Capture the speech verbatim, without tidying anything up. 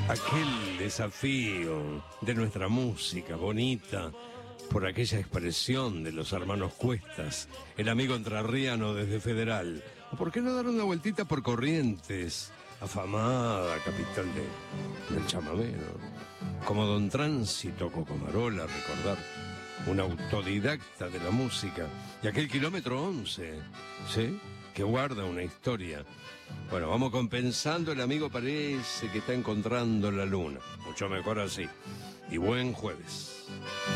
Aquel desafío de nuestra música bonita por aquella expresión de los hermanos Cuestas, el amigo entrerriano desde Federal. ¿O por qué no dar una vueltita por Corrientes, afamada capital de, del chamamé, ¿no? Como Don Tránsito Cocomarola, recordar, un autodidacta de la música, y aquel kilómetro once, ¿sí?, que guarda una historia. Bueno, vamos compensando, el amigo parece que está encontrando la luna, mucho mejor así. Y buen jueves.